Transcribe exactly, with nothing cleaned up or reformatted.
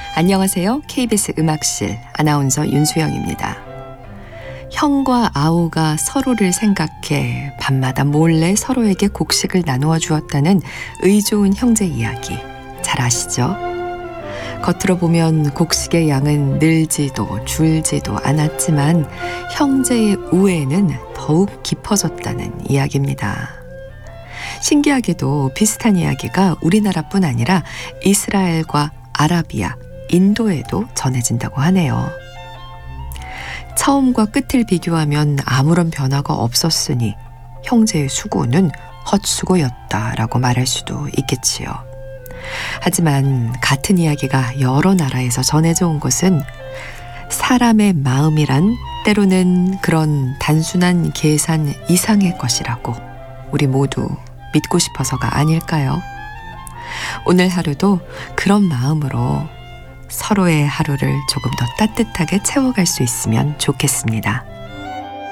안녕하세요. 케이비에스 음악실 아나운서 윤수영입니다. 형과 아우가 서로를 생각해 밤마다 몰래 서로에게 곡식을 나누어 주었다는 의좋은 형제 이야기 잘 아시죠? 겉으로 보면 곡식의 양은 늘지도 줄지도 않았지만 형제의 우애는 더욱 깊어졌다는 이야기입니다. 신기하게도 비슷한 이야기가 우리나라뿐 아니라 이스라엘과 아라비아, 인도에도 전해진다고 하네요. 처음과 끝을 비교하면 아무런 변화가 없었으니 형제의 수고는 헛수고였다라고 말할 수도 있겠지요. 하지만 같은 이야기가 여러 나라에서 전해져 온 것은 사람의 마음이란 때로는 그런 단순한 계산 이상의 것이라고 우리 모두 믿고 싶어서가 아닐까요? 오늘 하루도 그런 마음으로 서로의 하루를 조금 더 따뜻하게 채워갈 수 있으면 좋겠습니다.